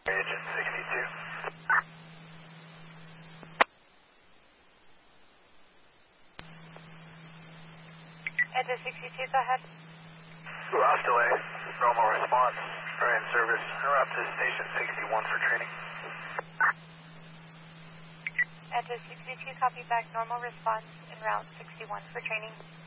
Agent 62. Engine 62, go ahead. Lost delay. Normal response. We're in service. Route to station 61 for training. Engine 62, copy back. Normal response en route 61 for training.